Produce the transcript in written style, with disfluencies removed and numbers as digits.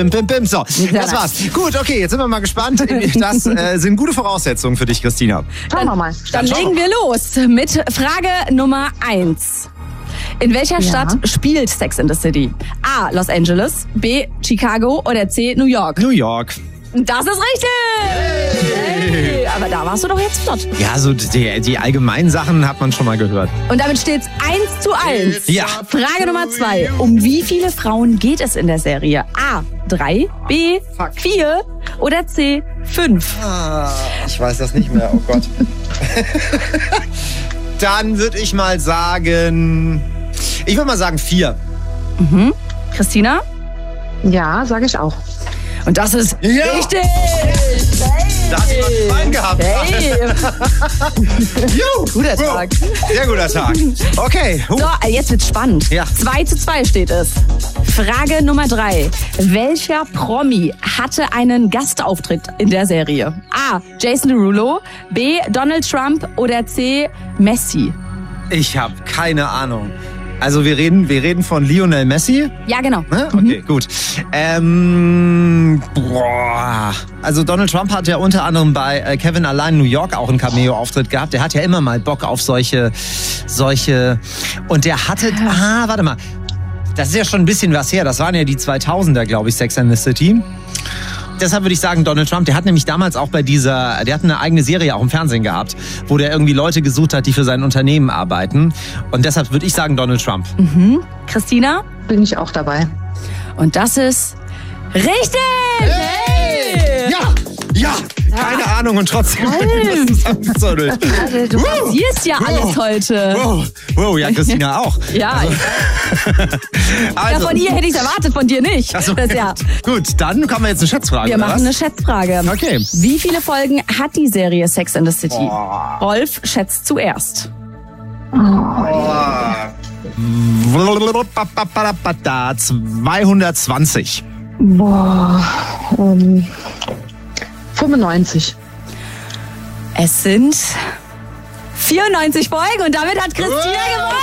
So, das war's. Gut, okay, jetzt sind wir mal gespannt. Das sind gute Voraussetzungen für dich, Christina. Schauen wir mal. Dann legen wir los mit Frage Nummer 1. In welcher Stadt spielt Sex and the City? A. Los Angeles, B. Chicago oder C. New York? New York. Das ist richtig! Hey, aber da warst du doch jetzt flott. Ja, so die allgemeinen Sachen hat man schon mal gehört. Und damit steht's 1:1. Ja. Frage Nummer 2. Um wie viele Frauen geht es in der Serie? A. 3, B. 4 oder C. 5? Ich weiß das nicht mehr, oh Gott. Dann würde ich mal sagen... Ich würde mal sagen 4. Christina? Ja, sage ich auch. Und das ist richtig! Da hat jemand Gefallen gehabt. Hey. Guter Tag. Sehr guter Tag. Okay. So, jetzt wird's spannend. Ja. 2:2 steht es. Frage Nummer 3. Welcher Promi hatte einen Gastauftritt in der Serie? A. Jason Derulo, B. Donald Trump oder C. Messi? Ich habe keine Ahnung. Also wir reden von Lionel Messi. Ja, genau. Ne? Okay, gut. Also Donald Trump hat ja unter anderem bei Kevin Allein New York auch einen Cameo-Auftritt gehabt. Der hat ja immer mal Bock auf solche. Und der hatte, warte mal. Das ist ja schon ein bisschen was her. Das waren ja die 2000er, glaube ich, Sex and the City. Deshalb würde ich sagen Donald Trump. Der hat nämlich damals auch der hat eine eigene Serie auch im Fernsehen gehabt, wo der irgendwie Leute gesucht hat, die für sein Unternehmen arbeiten. Und deshalb würde ich sagen Donald Trump. Christina? Bin ich auch dabei. Und das ist richtig! Hey! Ja! Keine Ahnung und trotzdem zusammengezodelt. Du rasierst ja alles heute. Wow, ja, Christina auch. Ja. Also, Von ihr hätte ich es erwartet, von dir nicht. Ach so, Das, ja. Gut, dann kommen wir jetzt eine Schätzfrage. Wir oder machen was? eine Schätzfrage. Okay. Wie viele Folgen hat die Serie Sex and the City? Rolf schätzt zuerst. 220. Boah. 95. Es sind 94 Folgen und damit hat Christina gewonnen.